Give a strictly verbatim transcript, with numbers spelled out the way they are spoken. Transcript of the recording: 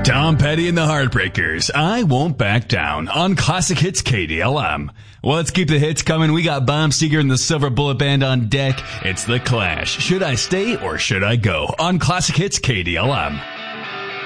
Tom Petty and the Heartbreakers, I Won't Back Down on Classic Hits K D L M. Well, let's keep the hits coming. We got Bomb Seeger and the Silver Bullet Band on deck. It's The Clash. Should I Stay or Should I Go on Classic Hits K D L M.